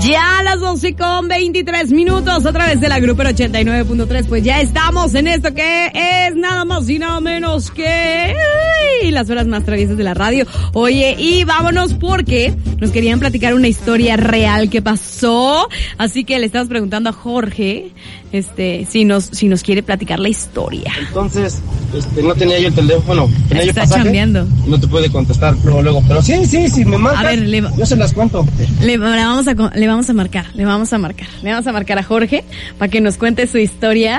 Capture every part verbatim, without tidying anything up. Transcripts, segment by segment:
Ya a las doce con veintitrés minutos a través de la Grupera ochenta y nueve punto tres, pues ya estamos en esto que es nada más y nada menos que ay, las horas más traviesas de la radio. Oye, y vámonos porque nos querían platicar una historia real que pasó, así que le estamos preguntando a Jorge este si nos si nos quiere platicar la historia. Entonces, este no tenía yo el teléfono, tenía Está yo pasaje, chambeando. no te puede contestar luego, luego, pero sí, sí, sí, me marcas, A ver, le, yo se las cuento. Le, le vamos a le vamos a marcar, le vamos a marcar, le vamos a marcar a Jorge para que nos cuente su historia.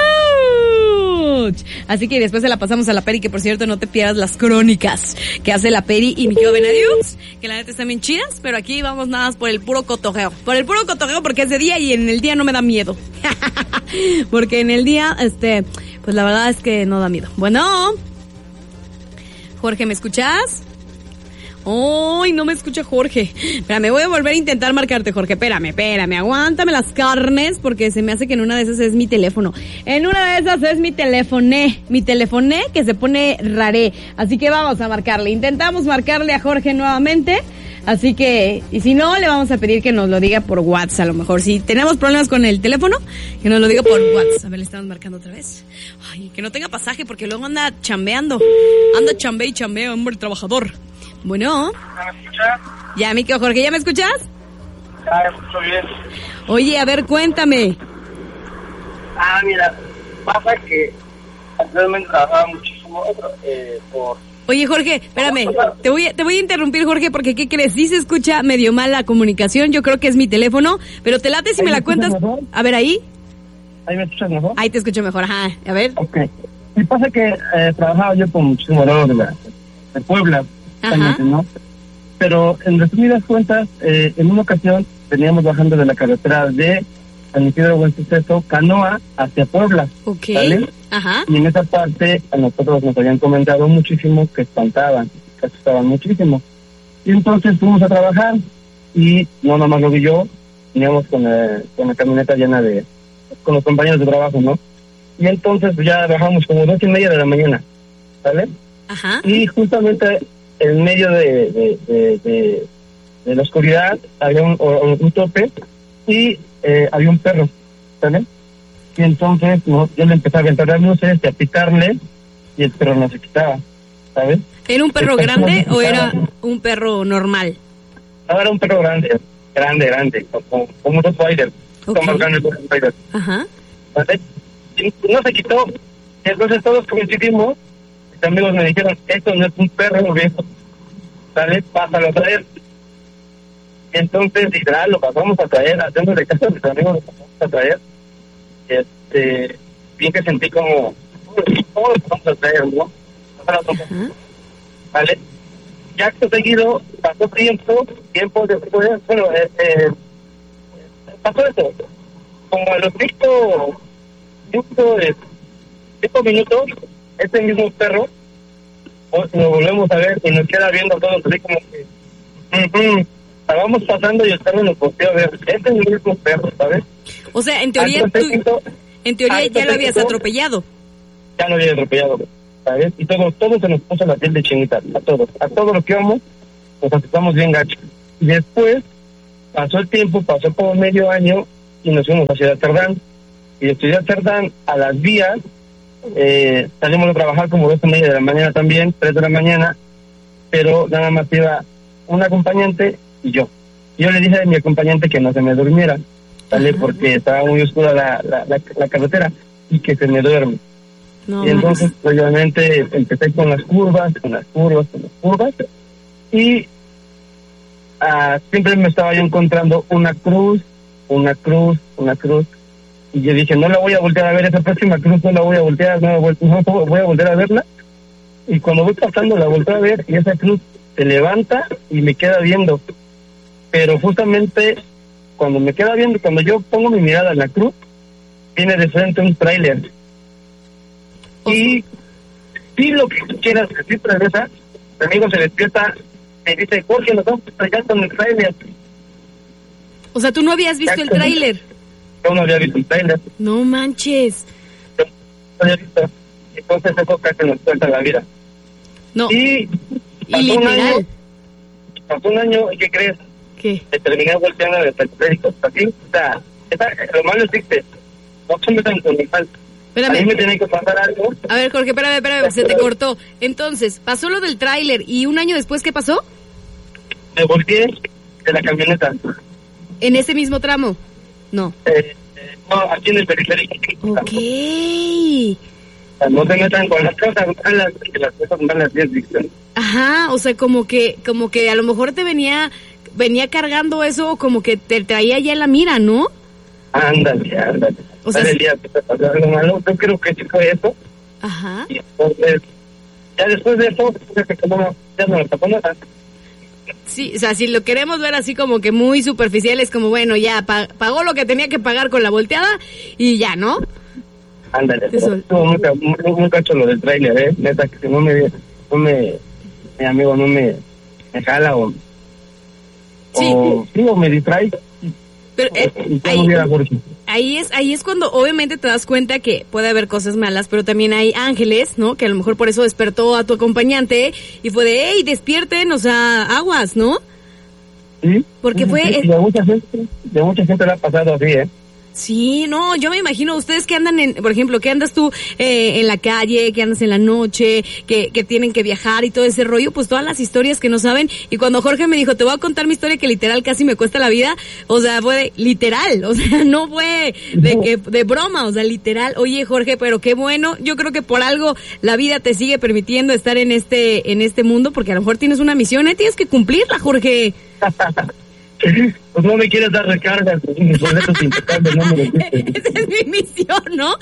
¡Auch! Así que después se la pasamos a la Peri, que por cierto no te pierdas las crónicas que hace la Peri y mi querido Benadius, que la neta están bien chidas, pero aquí vamos nada más por el puro cotojeo, por el puro cotojeo porque es de día y en el día no me da miedo. Porque en el día, este, pues la verdad es que no da miedo. Bueno, Jorge, ¿me escuchas? ¡Ay, no me escucha Jorge! Espérame, voy a volver a intentar marcarte, Jorge. Espérame, espérame, aguántame las carnes porque se me hace que en una de esas es mi teléfono. En una de esas es mi telefoné, mi telefoné que se pone raré. Así que vamos a marcarle. Intentamos marcarle a Jorge nuevamente. Así que, y si no, le vamos a pedir que nos lo diga por WhatsApp a lo mejor. Si tenemos problemas con el teléfono, que nos lo diga por WhatsApp. A ver, le estamos marcando otra vez. Ay, que no tenga pasaje porque luego anda chambeando. Anda chambe y chambea, hombre trabajador. Bueno. ¿Me escuchas? Ya, mi querido Jorge, ¿ya me escuchas? Ah, escucho bien. Oye, a ver, cuéntame. Ah, mira, pasa que anteriormente trabajaba muchísimo eh, por... Oye, Jorge, espérame, te voy, a, te voy a interrumpir, Jorge, porque ¿qué crees? Sí se escucha medio mal la comunicación, yo creo que es mi teléfono, pero te late si me la cuentas. Mejor? A ver, ahí. ¿Ahí me escuchas mejor? Ahí te escucho mejor, ajá, a ver. Ok. Y pasa que eh, trabajaba yo con muchísimos lados de, la, de Puebla, ¿no? Pero en resumidas cuentas, eh, en una ocasión veníamos bajando de la carretera de San Isidro Buen Suceso, Canoa, hacia Puebla. Ok. ¿Vale? Ajá. Y en esa parte a nosotros nos habían comentado muchísimo que espantaban, que asustaban muchísimo. Y entonces fuimos a trabajar y no nomás lo vi yo, veníamos con, eh, con la camioneta llena de, con los compañeros de trabajo, ¿no? Y entonces pues, ya bajamos como dos y media de la mañana, ¿vale? Ajá. Y justamente en medio de, de, de, de, de la oscuridad había un, un, un tope y eh, había un perro, ¿vale? Y entonces no, yo le empecé a aventar las luces y a picarle y el perro no se quitaba, ¿sabes? ¿Era un perro grande o era un perro normal? No, era un perro grande, grande, grande, como, como un spider, okay. Como grande como un spider. Ajá. ¿Vale? Y no se quitó, y entonces todos coincidimos, mis amigos me dijeron, esto no es un perro viejo, ¿sale? Pásalo a traer. Y entonces, literal, lo pasamos a traer, haciendo de casa a mis amigos, lo pasamos a traer. Este, bien que sentí como, ¿cómo lo pasamos a traer, no? Uh-huh. ¿Vale? Ya que seguido, pasó tiempo, tiempo después, bueno, eh, eh, pasó eso, como a los cinco, cinco, eh, cinco minutos, este mismo perro, pues, lo volvemos a ver y nos queda viendo todos así como que, uh-huh. Estábamos pasando y el perro nos volteó a ver, este es el mismo perro, ¿sabes? O sea, en teoría, tú, en teoría ya lo habías atropellado. Ya lo había atropellado, ¿sabes? Y todo, todo se nos puso la piel de chinita, a todos, a todos los que íbamos, nos asustamos bien gacho. Y después, pasó el tiempo, pasó como medio año, y nos fuimos a Ciudad Cerdán. Y de Ciudad Cerdán a las vías, eh, salimos a trabajar como dos y media de la mañana también, tres de la mañana, pero nada más iba un acompañante y yo. Yo le dije a mi acompañante que no se me durmiera, ¿vale? Uh-huh. Porque estaba muy oscura la, la, la, la carretera y que se me duerme. No, y entonces, pues, obviamente, empecé con las curvas, con las curvas, con las curvas, y uh, siempre me estaba yo encontrando una cruz, una cruz, una cruz, y yo dije, no la voy a voltear a ver, esa próxima cruz no la voy a voltear, no, la voy, no voy a voltear a verla, y cuando voy pasando la volteo a ver, y esa cruz se levanta y me queda viendo, pero justamente cuando me queda viendo, cuando yo pongo mi mirada en la cruz, viene de frente un tráiler. Y si lo que tú quieras decir, regresa, mi amigo se despierta, me dice, Jorge, nos vamos a estrellar con el tráiler. O sea, ¿tú no habías visto el tráiler? Yo no había visto el tráiler. No manches. Yo no había visto. Entonces eso casi nos cuenta la vida. No. Y y literal. Un año, pasó un año, ¿y qué crees? ¿Qué? Me terminé volteando en el periférico. Así, o sea, está, lo malo existe. No se metan con mi falta. Espérame. A mí me tiene que pasar algo. A ver, Jorge, espérame, espérame, se te cortó. Entonces, pasó lo del tráiler y un año después, ¿qué pasó? Me volteé de la camioneta. ¿En ese mismo tramo? No. Eh, eh, no, aquí en el periférico. Ok. O sea, no se metan con las cosas malas, que las cosas malas bien dicen. Ajá, o sea, como que, como que a lo mejor te venía, venía cargando eso, como que te traía ya en la mira, ¿no? Ándale, ándale. O sea, el día que te pasó algo malo, yo creo que sí fue eso. Ajá. Y entonces, ya después de eso, fíjate que no, ya no me pasó nada. Sí, o sea, si lo queremos ver así como que muy superficial, es como, bueno, ya pa- pagó lo que tenía que pagar con la volteada y ya, ¿no? Ándale, Eso. pero estuvo muy, ca- muy, muy cacho lo del trailer, ¿eh? Neta, que si no me, no me, mi amigo no me, me jala o, Sí. o, sí, o me distrae. Pero eh, Y ya ahí, no hubiera Jorge. ahí es ahí es cuando obviamente te das cuenta que puede haber cosas malas, pero también hay ángeles, ¿no? Que a lo mejor por eso despertó a tu acompañante y fue de, hey, despierten, o sea, aguas, ¿no? ¿Sí? Porque Sí, fue- sí, de mucha gente, de mucha gente le ha pasado así, ¿eh? Sí, no, yo me imagino ustedes que andan en, por ejemplo, que andas tú eh, en la calle, que andas en la noche, que, que tienen que viajar y todo ese rollo, pues todas las historias que no saben. Y cuando Jorge me dijo, te voy a contar mi historia que literal casi me cuesta la vida, o sea, fue de, literal, o sea, no fue de que de broma, o sea, literal. Oye, Jorge, pero qué bueno, yo creo que por algo la vida te sigue permitiendo estar en este en este mundo, porque a lo mejor tienes una misión, ¿eh? Tienes que cumplirla, Jorge. Pues no me quieres dar recargas, mis boletos impecables, no me lo dices. Esa es mi misión, ¿no?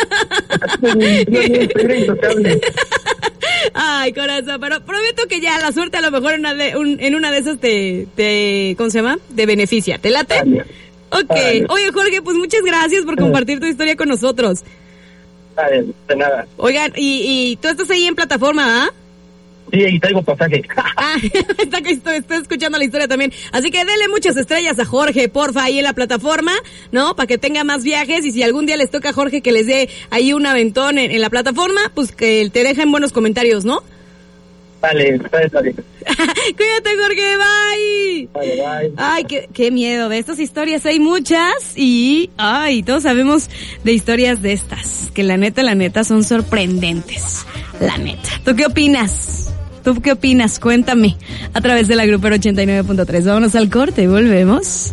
Intocable. Ay, corazón, pero prometo que ya la suerte a lo mejor en una de, un, en una de esas te, te, ¿cómo se llama? Te beneficia. ¿Te late? Vale. Ok. Vale. Oye, Jorge, pues muchas gracias por compartir tu historia con nosotros. Vale, de nada. Oigan, y, y tú estás ahí en plataforma, ¿ah? Sí, y traigo pasaje. Ah, está, estoy, estoy escuchando la historia también. Así que dele muchas estrellas a Jorge, porfa, ahí en la plataforma, ¿no? Para que tenga más viajes y si algún día les toca a Jorge que les dé ahí un aventón en, en la plataforma, pues que te dejen buenos comentarios, ¿no? Vale, está está bien. Cuídate, Jorge, bye. Vale, bye. Ay, qué, qué miedo. De estas historias hay muchas y, ay, todos sabemos de historias de estas, que la neta, la neta son sorprendentes. La neta. ¿Tú qué opinas? ¿Tú qué opinas? Cuéntame a través de la Grupera ochenta y nueve punto tres. Vámonos al corte y volvemos.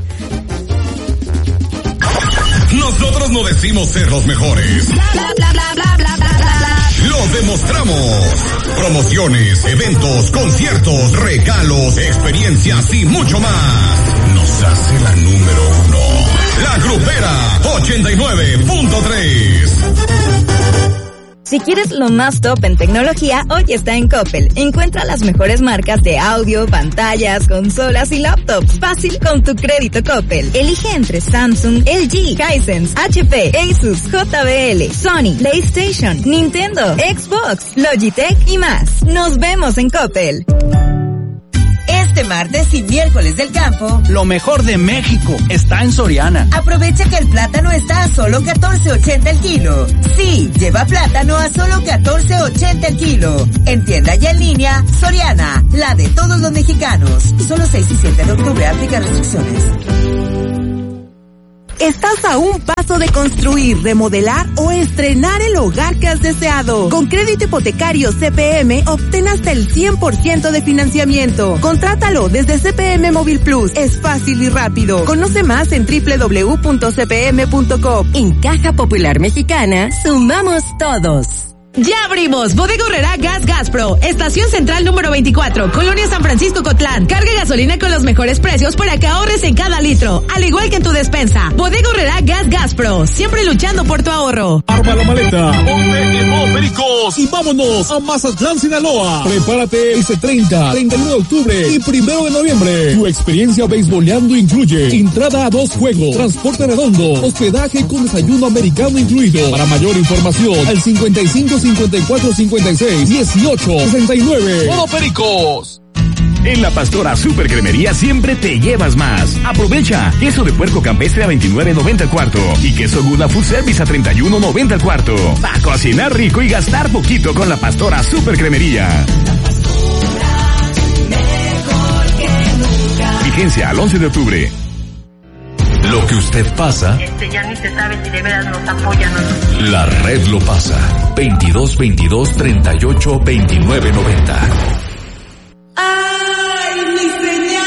Nosotros no decimos ser los mejores. Bla, bla, bla, bla, bla, bla, bla, bla. Lo demostramos. Promociones, eventos, conciertos, regalos, experiencias y mucho más. Nos hace la número uno. La Grupera ochenta y nueve punto tres. Si quieres lo más top en tecnología, hoy está en Coppel. Encuentra las mejores marcas de audio, pantallas, consolas y laptops. Fácil con tu crédito Coppel. Elige entre Samsung, L G, Hisense, H P, Asus, J B L, Sony, PlayStation, Nintendo, Xbox, Logitech y más. Nos vemos en Coppel. Este martes y miércoles del campo, lo mejor de México está en Soriana. aprovecha que el plátano está a solo catorce ochenta el kilo. Sí, lleva plátano a solo catorce ochenta el kilo. En tienda y en línea, Soriana, la de todos los mexicanos. Solo seis y siete de octubre, aplica restricciones. Estás a un paso de construir, remodelar o estrenar el hogar que has deseado. Con crédito hipotecario C P M, obtén hasta el cien por ciento de financiamiento. Contrátalo desde C P M Móvil Plus. Es fácil y rápido. Conoce más en doble u doble u doble u punto c p m punto com. En Caja Popular Mexicana, sumamos todos. Ya abrimos Bodega Aurrerá Gas Gaspro, Estación Central número veinticuatro, Colonia San Francisco Cotlán. Carga gasolina con los mejores precios para que ahorres en cada litro, al igual que en tu despensa. Bodega Aurrerá Gas Gaspro, siempre luchando por tu ahorro. Arma la maleta, ponte en Pericos y vámonos a Mazatlán, Sinaloa. Prepárate este treinta, treinta y uno de octubre y primero de noviembre. Tu experiencia beisboleando incluye entrada a dos juegos, transporte redondo, hospedaje con desayuno americano incluido. Para mayor información, al cincuenta y cinco cincuenta y cuatro cincuenta y seis dieciocho sesenta y nueve. ¡Todo Pericos! En la Pastora Super Cremería siempre te llevas más. Aprovecha queso de puerco campestre a veintinueve noventa el cuarto y queso Gouda Full Service a treinta y uno noventa el cuarto. Para cocinar rico y gastar poquito con la Pastora Super Cremería. Vigencia al once de octubre. Lo que usted pasa, Este ya ni se sabe si de veras nos apoyan o no. la red lo pasa. veintidós veintidós treinta y ocho veintinueve noventa. ¡Ay, mi señal!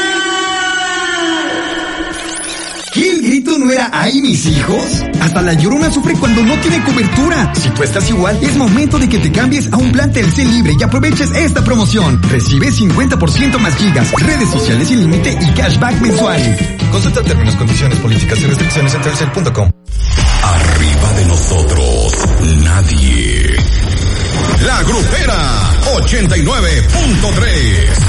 ¿Qué el grito no era ¡ay, mis hijos? Hasta la Llorona sufre cuando no tiene cobertura. Si tú estás igual, es momento de que te cambies a un plan Telcel libre y aproveches esta promoción. Recibe cincuenta por ciento más gigas, redes sociales sin límite y cashback mensual. Consulta términos, condiciones, políticas y restricciones en telcel punto com. Arriba de nosotros, nadie. La Grupera ochenta y nueve punto tres.